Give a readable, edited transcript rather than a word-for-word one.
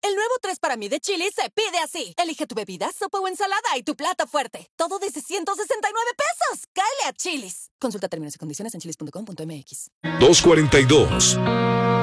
El nuevo 3 para mí de Chili's se pide así. Elige tu bebida, sopa o ensalada y tu plato fuerte. Todo desde 169 pesos. ¡Cáele a Chili's! Consulta términos y condiciones en chilis.com.mx. 2:42.